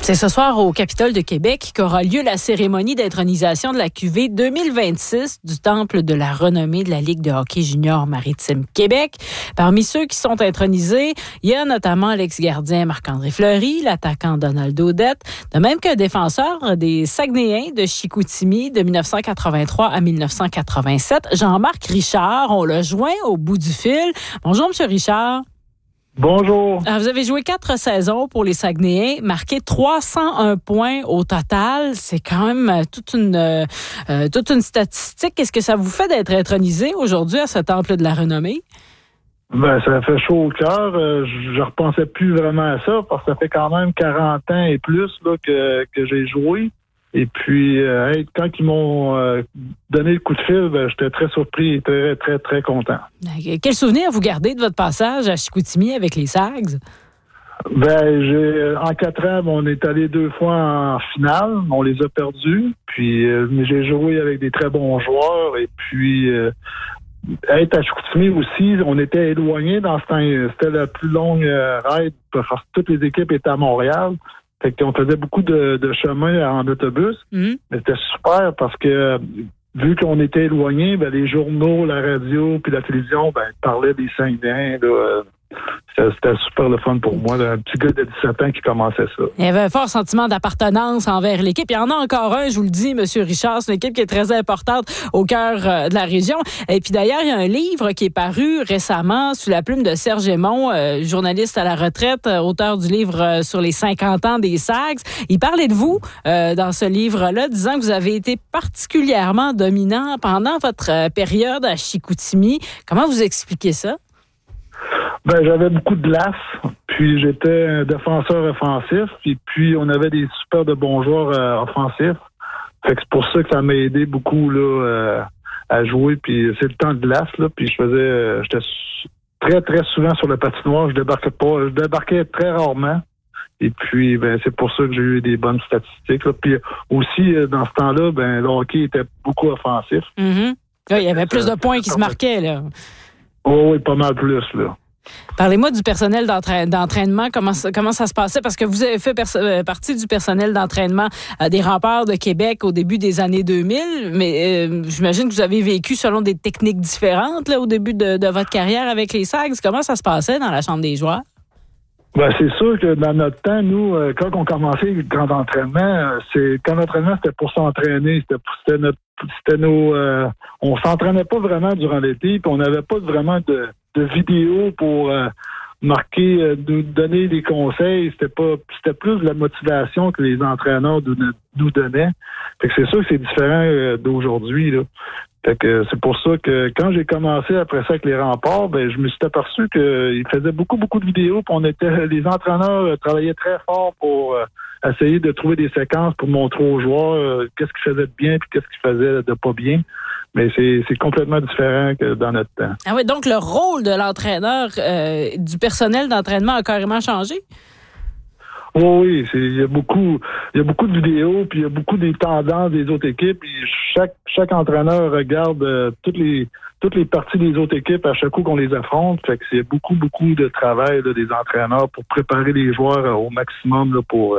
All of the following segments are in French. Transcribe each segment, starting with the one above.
C'est ce soir au Capitole de Québec qu'aura lieu la cérémonie d'intronisation de la cuvée 2026 du Temple de la renommée de la Ligue de hockey junior maritime Québec. Parmi ceux qui sont intronisés, il y a notamment l'ex-gardien Marc-André Fleury, l'attaquant Donald Audette, de même qu'un défenseur des Saguenayens de Chicoutimi de 1983 à 1987, Jean-Marc Richard. On l'a joint au bout du fil. Bonjour, M. Richard. Bonjour. Alors, vous avez joué 4 saisons pour les Saguenayens, marqué 301 points au total. C'est quand même toute une statistique. Qu'est-ce que ça vous fait d'être intronisé aujourd'hui à ce Temple de la renommée? Ça fait chaud au cœur. Je repensais plus vraiment à ça parce que ça fait quand même 40 ans et plus là, que j'ai joué. Et puis, quand ils m'ont donné le coup de fil, j'étais très surpris et très, très, très content. Quel souvenir vous gardez de votre passage à Chicoutimi avec les Sags? En 4 ans, on est allé 2 fois en finale. On les a perdus. Puis, j'ai joué avec des très bons joueurs. Et puis, être à Chicoutimi aussi, on était éloignés dans ce temps. C'était la plus longue ride parce que toutes les équipes étaient à Montréal. Fait qu'on faisait beaucoup de chemin en autobus. Mais c'était super parce que vu qu'on était éloignés, les journaux, la radio puis la télévision parlaient des Saguenayens. C'était super le fun pour moi, un petit gars de 17 ans qui commençait ça. Il y avait un fort sentiment d'appartenance envers l'équipe. Il y en a encore un, je vous le dis, M. Richard. C'est une équipe qui est très importante au cœur de la région. Et puis d'ailleurs, il y a un livre qui est paru récemment sous la plume de Serge Aymon, journaliste à la retraite, auteur du livre sur les 50 ans des Sags. Il parlait de vous dans ce livre-là, disant que vous avez été particulièrement dominant pendant votre période à Chicoutimi. Comment vous expliquez ça? J'avais beaucoup de glace, puis j'étais un défenseur offensif, et puis on avait des super de bons joueurs offensifs. Fait que c'est pour ça que ça m'a aidé beaucoup là à jouer, puis c'est le temps de glace, là, puis j'étais très, très souvent sur le patinoire, je débarquais très rarement. Et puis, c'est pour ça que j'ai eu des bonnes statistiques, là. Puis aussi, dans ce temps-là, le hockey était beaucoup offensif. Mm-hmm. Là, il y avait plus de points qui se marquaient, là. Oh, oui, pas mal plus, là. Parlez-moi du personnel d'entraînement, comment ça se passait, parce que vous avez fait partie du personnel d'entraînement des Remparts de Québec au début des années 2000, mais j'imagine que vous avez vécu selon des techniques différentes là, au début de votre carrière avec les Sags. Comment ça se passait dans la chambre des joueurs? C'est sûr que dans notre temps, nous, quand on commençait le camp d'entraînement, l'entraînement, c'était pour s'entraîner, on s'entraînait pas vraiment durant l'été, puis on n'avait pas vraiment de vidéos pour marquer, nous donner des conseils. C'était plus de la motivation que les entraîneurs nous donnaient. Fait que c'est sûr que c'est différent d'aujourd'hui, là. Fait que c'est pour ça que quand j'ai commencé après ça avec les Remparts, je me suis aperçu qu'ils faisaient beaucoup, beaucoup de vidéos. Puis les entraîneurs travaillaient très fort pour essayer de trouver des séquences pour montrer aux joueurs qu'est-ce qu'ils faisaient de bien et qu'est-ce qu'ils faisaient de pas bien. Mais c'est complètement différent que dans notre temps. Ah oui, donc le rôle de l'entraîneur, du personnel d'entraînement a carrément changé? Oui, il y a beaucoup de vidéos, puis il y a beaucoup des tendances des autres équipes. Puis chaque entraîneur regarde toutes les parties des autres équipes à chaque coup qu'on les affronte. Fait que c'est beaucoup de travail là, des entraîneurs pour préparer les joueurs au maximum là, pour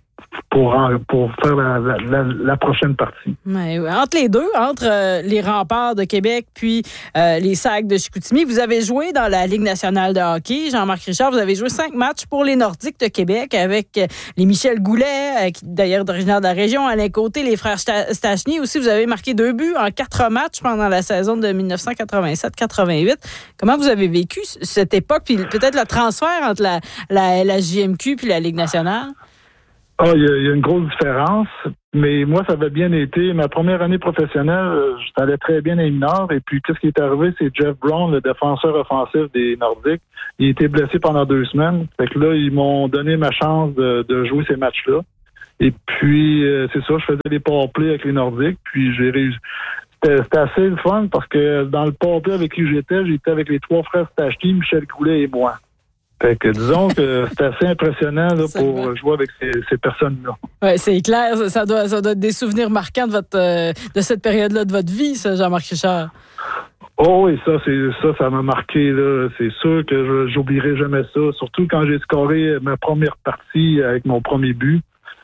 faire la prochaine partie. Mais, entre les deux, entre les Remparts de Québec puis les Sags de Chicoutimi, vous avez joué dans la Ligue nationale de hockey. Jean-Marc Richard, vous avez joué 5 matchs pour les Nordiques de Québec avec les Michel Goulet, qui d'ailleurs originaire de la région, Alain Côté, les frères Stachny. Aussi, vous avez marqué 2 buts en 4 matchs pendant la saison de 1987-88. Comment vous avez vécu cette époque, puis peut-être le transfert entre la JMQ puis la Ligue nationale? Il y a une grosse différence, mais moi, ça avait bien été. Ma première année professionnelle, ça allait très bien dans les mineurs. Et puis, qu'est-ce qui est arrivé, c'est Jeff Brown, le défenseur offensif des Nordiques. Il était blessé pendant 2 semaines. Fait que là, ils m'ont donné ma chance de jouer ces matchs-là. Et puis, c'est ça, je faisais des powerplays avec les Nordiques. Puis, j'ai réussi. C'était assez le fun parce que dans le powerplay avec qui j'étais avec les 3 frères Stachny, Michel Goulet et moi. Fait que disons que c'est assez impressionnant là, pour jouer avec ces personnes-là. Oui, c'est clair. Ça doit être des souvenirs marquants de cette période-là de votre vie, ça, Jean-Marc Richard. Oh oui, ça m'a marqué. Là. C'est sûr que j'oublierai jamais ça. Surtout quand j'ai scoré ma première partie avec mon premier but.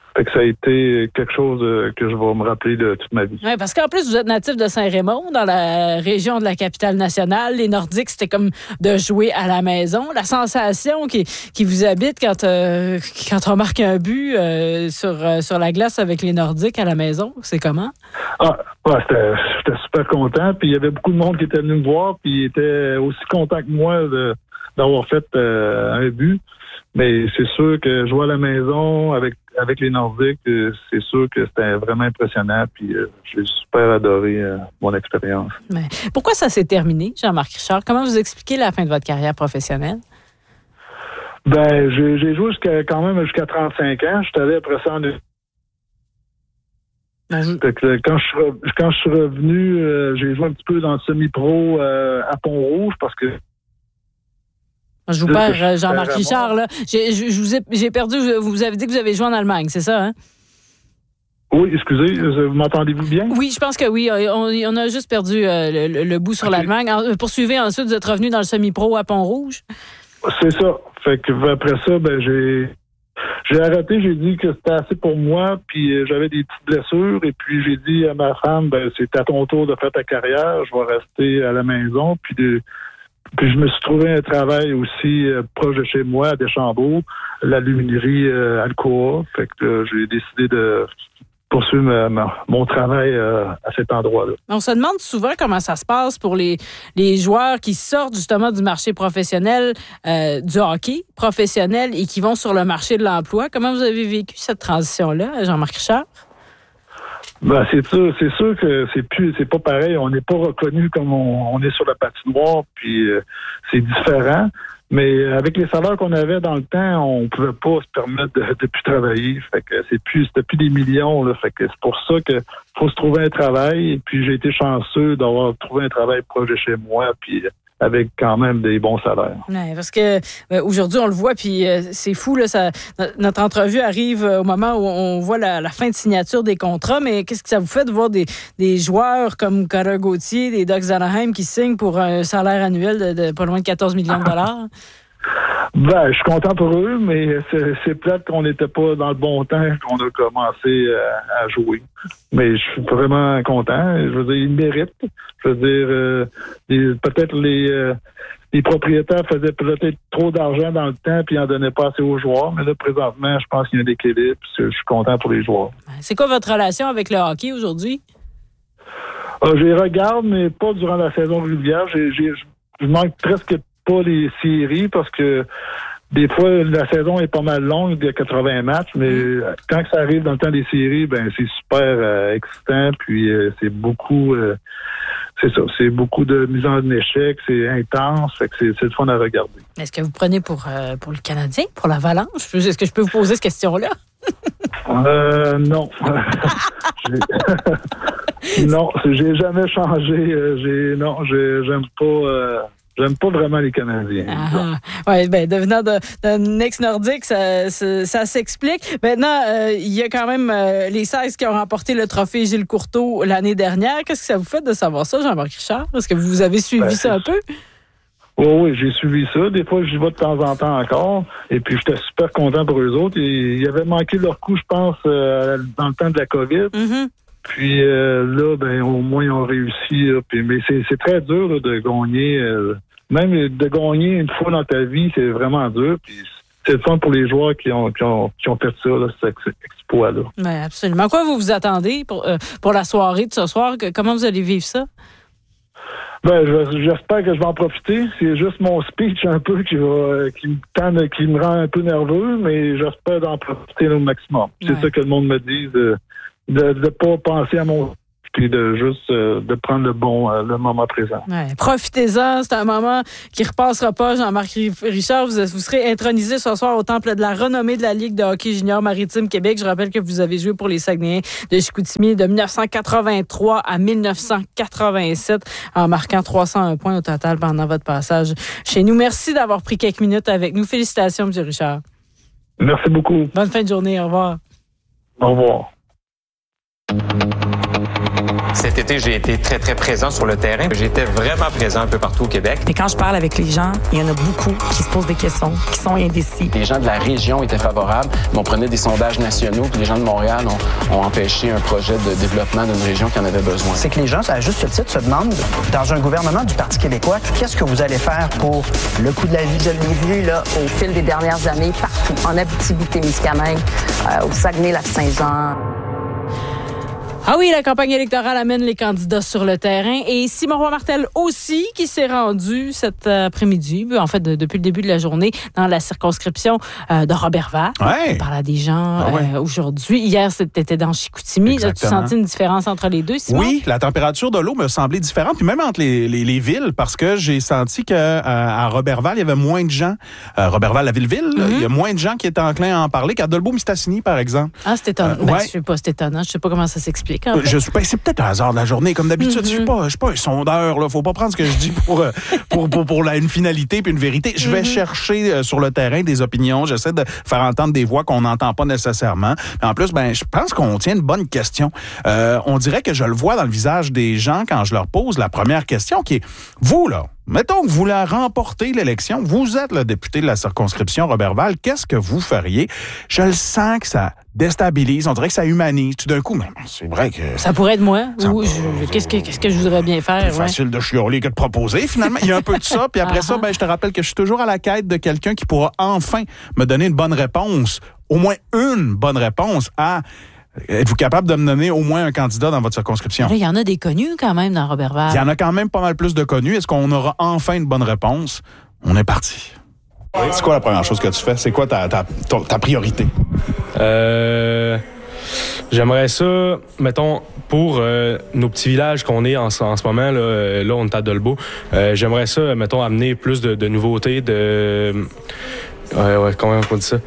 Fait que ça a été quelque chose que je vais me rappeler de toute ma vie. Oui, parce qu'en plus, vous êtes natif de Saint-Raymond, dans la région de la capitale nationale. Les Nordiques, c'était comme de jouer à la maison. La sensation qui vous habite quand on marque un but sur la glace avec les Nordiques à la maison, c'est comment? J'étais super content. Puis il y avait beaucoup de monde qui était venu me voir, puis ils étaient aussi contents que moi d'avoir fait un but. Mais c'est sûr que jouer à la maison avec les Nordiques, c'est sûr que c'était vraiment impressionnant. Puis j'ai super adoré mon expérience. Mais pourquoi ça s'est terminé, Jean-Marc Richard? Comment vous expliquez la fin de votre carrière professionnelle? Ben, j'ai joué jusqu'à 35 ans. Je suis allé après ça en... Quand je suis revenu, j'ai joué un petit peu dans le semi-pro à Pont-Rouge parce que... Je vous perds, Jean-Marc Richard. Là. J'ai perdu. Vous avez dit que vous avez joué en Allemagne, c'est ça, hein? Oui, excusez, m'entendez-vous bien? Oui, je pense que oui. On a juste perdu le bout sur l'Allemagne. Poursuivez ensuite, vous êtes revenu dans le semi-pro à Pont-Rouge? C'est ça. Fait que après ça, ben j'ai arrêté, j'ai dit que c'était assez pour moi, puis j'avais des petites blessures, et puis j'ai dit à ma femme, ben c'est à ton tour de faire ta carrière, je vais rester à la maison, puis je me suis trouvé un travail aussi proche de chez moi, à Deschambault, l'aluminerie Alcoa. Fait que j'ai décidé de poursuivre mon travail à cet endroit-là. On se demande souvent comment ça se passe pour les joueurs qui sortent justement du marché professionnel, du hockey professionnel et qui vont sur le marché de l'emploi. Comment vous avez vécu cette transition-là, Jean-Marc Richard? Ben, c'est sûr que c'est pas pareil. On n'est pas reconnu comme on est sur la patinoire, puis c'est différent. Mais avec les salaires qu'on avait dans le temps, on pouvait pas se permettre de plus travailler. Fait que c'était plus des millions, là. Fait que c'est pour ça que faut se trouver un travail. Et puis j'ai été chanceux d'avoir trouvé un travail proche de chez moi, puis avec quand même des bons salaires. Ouais, parce que aujourd'hui, on le voit, puis c'est fou, là, notre entrevue arrive au moment où on voit la fin de signature des contrats, mais qu'est-ce que ça vous fait de voir des joueurs comme Connor Gauthier, des Ducks d'Anaheim qui signent pour un salaire annuel de pas loin de 14 millions de dollars? Ben, je suis content pour eux, mais c'est plate qu'on n'était pas dans le bon temps qu'on a commencé à jouer. Mais je suis vraiment content. Je veux dire, ils méritent. Je veux dire, peut-être les propriétaires faisaient peut-être trop d'argent dans le temps puis ils n'en donnaient pas assez aux joueurs. Mais là, présentement, je pense qu'il y a un équilibre. Je suis content pour les joueurs. C'est quoi votre relation avec le hockey aujourd'hui? Je les regarde, mais pas durant la saison régulière. Je manque presque pas les séries parce que des fois, la saison est pas mal longue, il y a 80 matchs, mais quand ça arrive dans le temps des séries, ben c'est super excitant, puis c'est beaucoup c'est beaucoup de mise en échec, c'est intense, fait que c'est le fun à regarder. Est-ce que vous prenez pour le Canadien, pour l'Avalanche? Est-ce que je peux vous poser cette question-là? Non. Non, j'ai jamais changé. J'aime pas. J'aime pas vraiment les Canadiens. Oui, ben devenant d'un ex-nordique, ça s'explique. Maintenant, il y a quand même les 16 qui ont remporté le trophée Gilles Courteau l'année dernière. Qu'est-ce que ça vous fait de savoir ça, Jean-Marc Richard? Est-ce que vous avez suivi ça un peu? Oui, j'ai suivi ça. Des fois, j'y vais de temps en temps encore. Et puis, j'étais super content pour eux autres. Ils avaient manqué leur coup, je pense, dans le temps de la COVID. Mm-hmm. Puis là, ben au moins, ils ont réussi. Là. Mais c'est très dur là, de gagner. Même de gagner une fois dans ta vie, c'est vraiment dur. Puis c'est le fun pour les joueurs qui ont fait ça, là, cet exploit-là. Oui, absolument. À quoi vous vous attendez pour la soirée de ce soir? Comment vous allez vivre ça? Ben, j'espère que je vais en profiter. C'est juste mon speech un peu qui me rend un peu nerveux, mais j'espère d'en profiter au maximum. Ouais. C'est ça que le monde me dit, de ne pas penser à mon puis de juste de prendre le moment présent. Ouais, profitez-en, c'est un moment qui ne repassera pas. Jean-Marc Richard, vous serez intronisé ce soir au temple de la renommée de la Ligue de hockey junior maritime Québec. Je rappelle que vous avez joué pour les Saguenayens de Chicoutimi de 1983 à 1987 en marquant 301 points au total pendant votre passage chez nous. Merci d'avoir pris quelques minutes avec nous. Félicitations, M. Richard. Merci beaucoup. Bonne fin de journée. Au revoir. Au revoir. Cet été, j'ai été très, très présent sur le terrain. J'étais vraiment présent un peu partout au Québec. Et quand je parle avec les gens, il y en a beaucoup qui se posent des questions, qui sont indécis. Les gens de la région étaient favorables, mais on prenait des sondages nationaux, puis les gens de Montréal ont empêché un projet de développement d'une région qui en avait besoin. C'est que les gens, à juste titre, se demandent, dans un gouvernement du Parti québécois, qu'est-ce que vous allez faire pour le coût de la vie? Je l'ai vu là, au fil des dernières années, partout, en Abitibi-Témiscamingue, au Saguenay-Lac-Saint-Jean. Ah oui, la campagne électorale amène les candidats sur le terrain. Et Simon Roy-Martel aussi, qui s'est rendu cet après-midi, en fait, depuis le début de la journée, dans la circonscription de Roberval. Ouais. On parle à des gens aujourd'hui. Hier, c'était dans Chicoutimi. As-tu senti une différence entre les deux, Simon? Oui, la température de l'eau me semblait différente, puis même entre les villes, parce que j'ai senti qu'à Roberval, il y avait moins de gens. Roberval, la ville-ville, il y a moins de gens qui étaient enclins à en parler qu'à Dolbeau-Mistassini, par exemple. Ah, c'est étonnant. Je sais pas, c'est étonnant. Je sais pas comment ça s'explique. En fait. C'est peut-être un hasard de la journée. Comme d'habitude, je suis pas un sondeur. Là. Faut pas prendre ce que je dis pour une finalité puis une vérité. Je vais chercher sur le terrain des opinions. J'essaie de faire entendre des voix qu'on n'entend pas nécessairement. Mais en plus, je pense qu'on tient une bonne question. On dirait que je le vois dans le visage des gens quand je leur pose la première question qui est, vous, là, mettons que vous la remportez l'élection, vous êtes le député de la circonscription Roberval, qu'est-ce que vous feriez? Je le sens que ça déstabilise, on dirait que ça humanise. Tout d'un coup, mais c'est vrai que... Ça pourrait être moi. Qu'est-ce que je voudrais bien faire? C'est facile de chialer que de proposer, finalement. Il y a un peu de ça, puis après ça, je te rappelle que je suis toujours à la quête de quelqu'un qui pourra enfin me donner une bonne réponse, au moins une bonne réponse à... Êtes-vous capable de me nommer au moins un candidat dans votre circonscription? Il y en a des connus quand même dans Roberval. Il y en a quand même pas mal plus de connus. Est-ce qu'on aura enfin une bonne réponse? On est parti. C'est quoi la première chose que tu fais? C'est quoi ta priorité? J'aimerais ça, mettons, pour nos petits villages qu'on est en ce moment, là on est à Dolbeau, j'aimerais ça, mettons, amener plus de nouveautés, comment on dit ça?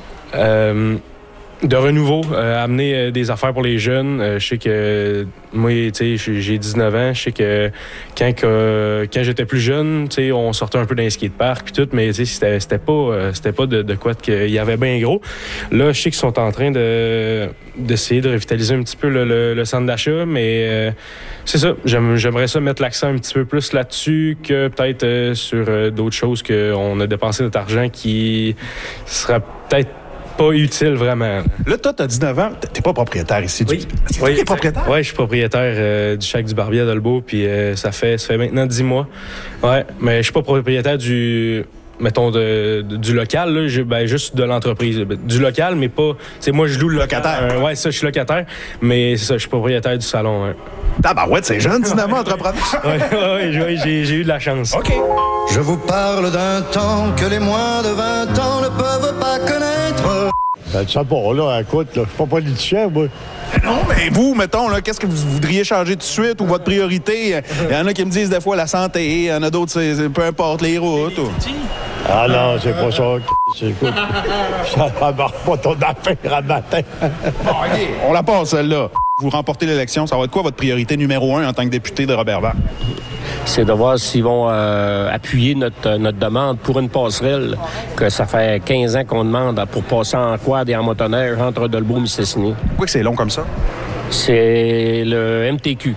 De renouveau, amener des affaires pour les jeunes. Je sais que moi, tu sais, j'ai 19 ans. Je sais que quand j'étais plus jeune, tu sais, on sortait un peu d'un skatepark puis tout, mais tu sais, c'était pas de quoi qu'il y avait bien gros. Là, je sais qu'ils sont en train d'essayer de revitaliser un petit peu le centre d'achat, mais c'est ça. J'aimerais ça mettre l'accent un petit peu plus là-dessus que peut-être sur d'autres choses qu'on a dépensé notre argent qui sera peut-être pas utile, vraiment. Là, toi, t'as 19 ans. T'es pas propriétaire ici. Oui. C'est toi qui es propriétaire? Oui, je suis propriétaire du Chèque du Barbier à Dolbeau, puis ça fait maintenant 10 mois. Ouais, mais je suis pas propriétaire du local, là, juste de l'entreprise. Du local, mais pas... Tu sais, moi, je loue le locataire. Ouais, ça, je suis locataire, mais c'est ça, je suis propriétaire du salon. Ouais. Tabarouette, c'est jeune, 19 ans, entrepreneur. Oui, j'ai eu de la chance. OK. Je vous parle d'un temps que les moins de 20 ans ne peuvent pas connaître. Ça pas, là, écoute, là, je suis pas politicien, moi. Non, mais vous, mettons, là, qu'est-ce que vous voudriez changer tout de suite ou votre priorité? Il y en a qui me disent des fois la santé, il y en a d'autres, c'est peu importe, les routes. Ou... Ah non, c'est pas ça. Écoute, ça marche pas ton affaire à matin. Bon, OK, on la passe, celle-là. Vous remportez l'élection, ça va être quoi votre priorité numéro 1 en tant que député de Roberval? C'est de voir s'ils vont appuyer notre demande pour une passerelle que ça fait 15 ans qu'on demande pour passer en quad et en motoneige entre Dolbeau et Mistassini. Pourquoi que c'est long comme ça? C'est le MTQ.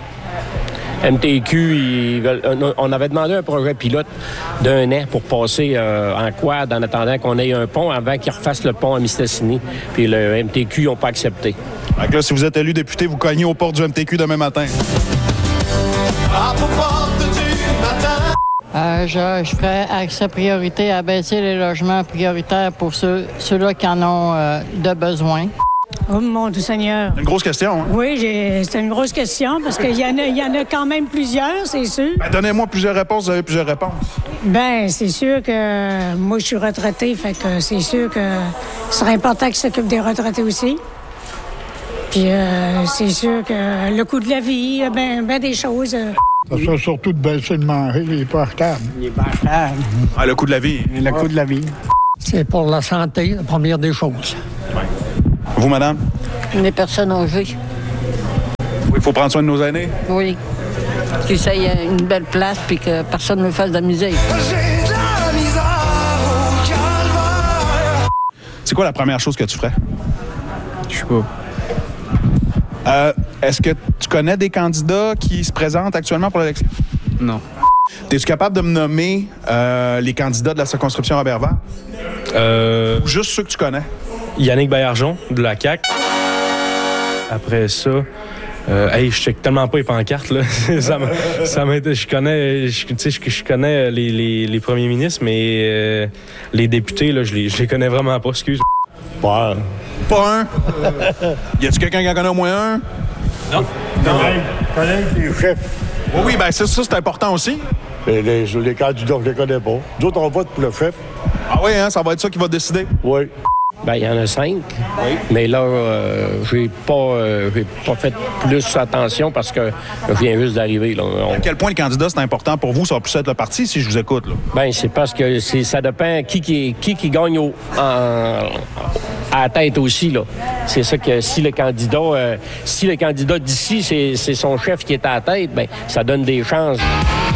MTQ, on avait demandé un projet pilote d'1 an pour passer en quad en attendant qu'on ait un pont avant qu'ils refassent le pont à Mistassini. Puis le MTQ, ils n'ont pas accepté. Donc là, si vous êtes élu député, vous cognez aux portes du MTQ demain matin. Je ferais accès priorité à baisser les logements prioritaires pour ceux-là qui en ont de besoin. Oh mon Dieu Seigneur. C'est une grosse question, hein? Oui, c'est une grosse question parce qu'il y en a quand même plusieurs, c'est sûr. Donnez-moi plusieurs réponses, vous avez plusieurs réponses. C'est sûr que moi, je suis retraité, fait que c'est sûr que ce serait important qu'ils s'occupent des retraités aussi. Puis c'est sûr que le coût de la vie, ben des choses... Ça serait surtout de baisser le manger, il n'est pas achetable. Il n'est pas achetable. Ah, le coût de la vie. Le coût de la vie. C'est pour la santé, la première des choses. Ouais. Vous, madame? Les personnes âgées. Oui, il faut prendre soin de nos aînés? Oui. Qu'ils aient une belle place puis que personne ne me fasse de la misère. C'est quoi la première chose que tu ferais? Je sais pas. Est-ce que tu connais des candidats qui se présentent actuellement pour l'élection? Non. Es-tu capable de me nommer les candidats de la circonscription Robert-Vert? Ou juste ceux que tu connais? Yannick Baillargeon, de la CAQ. Après ça, je check tellement pas les pancartes, là. Je connais les premiers ministres, mais les députés, là, je les connais vraiment pas, excuse. Pas un. Pas un? Y a-tu quelqu'un qui en connaît au moins un? Non. Je connais les chefs. Oui, bien ça, c'est important aussi. Et les candidats, je les connais pas. Nous autres, on vote pour le chef. Ah oui, hein, ça va être ça qui va décider? Oui. Ben, il y en a 5. Oui. Mais là, j'ai pas fait plus attention parce que je viens juste d'arriver. Là. À quel point le candidat, c'est important pour vous? Ça va plus être le parti si je vous écoute. Là. Ben, c'est parce que ça dépend qui gagne à la tête aussi. Là. C'est ça que si le candidat d'ici, c'est son chef qui est à la tête, ben, ça donne des chances.